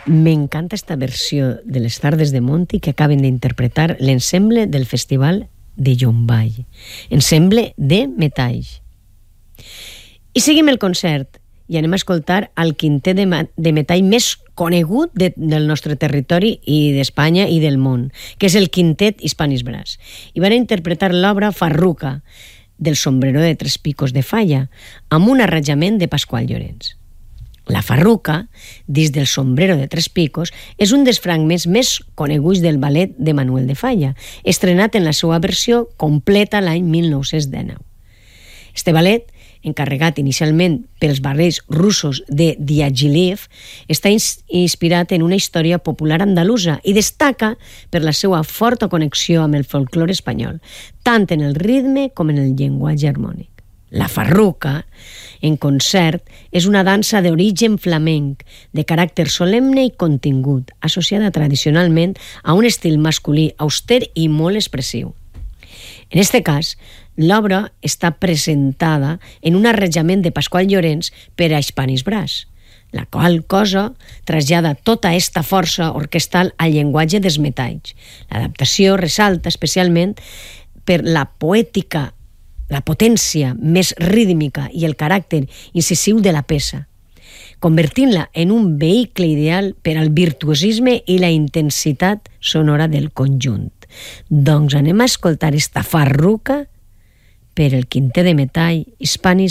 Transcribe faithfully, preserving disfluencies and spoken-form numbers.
M'encanta esta versió de les tardes de Monti que acaben d'interpretar l'ensemble del Festival de Llombai, ensemble de metalls. I seguim el concert i anem a escoltar el quintet de, de metall més conegut de, del nostre territori i d'Espanya i del món, que és el quintet Hispanis Brass. I van interpretar l'obra Farruca, del sombrero de tres picos de Falla, amb un arranjament de Pasqual Llorenç. La Farruca, dins del sombrero de tres picos, és un dels fragments més coneguts del ballet de Manuel de Falla, estrenat en la seva versió completa l'any mil nou-cents dinou. Este ballet, encarregat inicialment pels ballets russos de Diaghilev, està inspirat en una història popular andalusa i destaca per la seva forta connexió amb el folklore espanyol, tant en el ritme com en el llenguatge harmònic. La Farruca, en concert, és una dansa d'origen flamenc, de caràcter solemne i contingut, associada tradicionalment a un estil masculí auster i molt expressiu. En aquest cas, l'obra està presentada en un arranjament de Pasqual Llorenç per a Hispanis Brass, la qual cosa trasllada tota esta força orquestal al llenguatge dels metalls. L'adaptació ressalta especialment per la poètica, la potència més rítmica i el caràcter incisiu de la peça, convertint-la en un vehicle ideal per al virtuosisme i la intensitat sonora del conjunt. Doncs anem a escoltar esta Farruca per el quintet de metall Hispanis